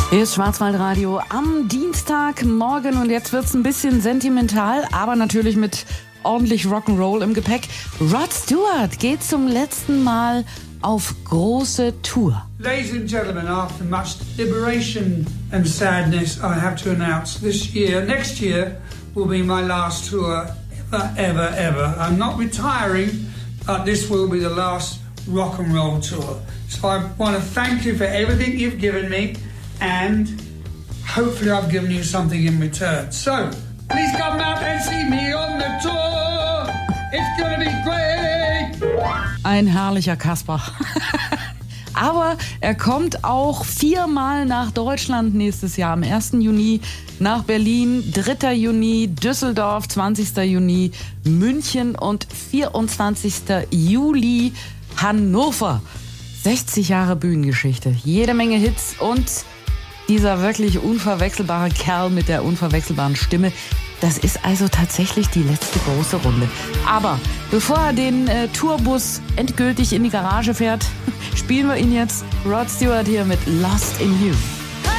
Hier ist Schwarzwaldradio am Dienstagmorgen und jetzt wird's ein bisschen sentimental, aber natürlich mit ordentlich Rock'n'Roll im Gepäck. Rod Stewart geht zum letzten Mal auf große Tour. Ladies and gentlemen, after much deliberation and sadness, I have to announce next year will be my last tour ever. I'm not retiring, but this will be the last Rock'n'Roll tour. So I want to thank you for everything you've given me, and hopefully I've given you something in return. So, please come out and see me on the tour. It's gonna be great. Ein herrlicher Kasper. Aber er kommt auch 4-mal nach Deutschland nächstes Jahr. Am 1. Juni nach Berlin, 3. Juni Düsseldorf, 20. Juni München und 24. Juli Hannover. 60 Jahre Bühnengeschichte, jede Menge Hits und dieser wirklich unverwechselbare Kerl mit der unverwechselbaren Stimme. Das ist also tatsächlich die letzte große Runde. Aber bevor er den Tourbus endgültig in die Garage fährt, spielen wir ihn jetzt. Rod Stewart hier mit Lost in You.